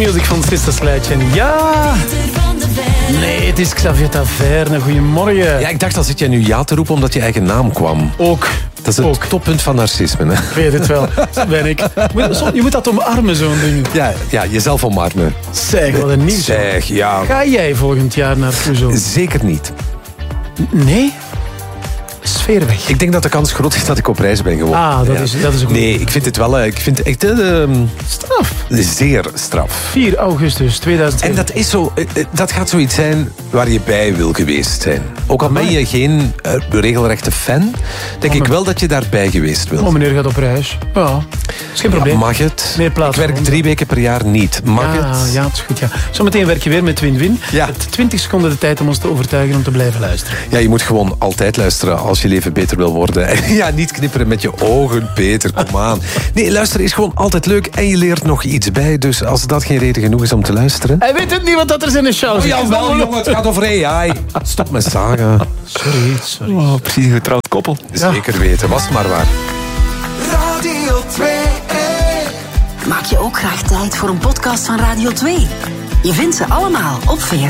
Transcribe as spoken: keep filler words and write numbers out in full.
Music van Sister Sledge. En ja... Nee, het is Xavier Taverne. Goedemorgen. Ja, ik dacht, dan zit jij nu ja te roepen omdat je eigen naam kwam. Ook. Dat is het ook. toppunt van narcisme. Hè? Ik weet het wel. Zo ben ik. Je moet dat omarmen, zo'n ding. Ja, ja, jezelf omarmen. Zeg, wat een nieuws. Zeg, ja. Ga jij volgend jaar naar Clouseau? Zeker niet. Nee? Sfeer weg. Ik denk dat de kans groot is dat ik op reis ben gewoon. Ah, dat, ja. is, dat is een goed. Nee, ik vind het wel... Ik vind het echt... Uh, straf. Zeer straf. vier augustus tweeduizend twee. En dat is zo... Dat gaat zoiets zijn waar je bij wil geweest zijn. Ook al ben je geen uh, regelrechte fan, denk oh, ik wel dat je daarbij geweest wil. Oh, meneer gaat op reis. Ja, is geen probleem. Ja, mag het? Meer plaats. Ik werk drie weken per jaar niet. Mag ja, het? Ja, het is goed. Ja. Zometeen werk je weer met win-win. Ja. Het twintig seconden de tijd om ons te overtuigen om te blijven luisteren. Ja, je moet gewoon altijd luisteren als je leven beter wil worden. Ja, niet knipperen met je ogen, Peter. Kom aan. Nee, luisteren is gewoon altijd leuk en je leert nog iets bij. Dus als dat geen reden genoeg is om te luisteren... Hij weet het niet, wat dat er is in de show. Oh, jawel, jongen, het gaat over A I. Stop met zagen. Sorry, sorry. Oh, precies een getrouwd koppel. Ja. Zeker weten, was het maar waar. Radio twee. Maak je ook graag tijd voor een podcast van Radio twee? Je vindt ze allemaal op V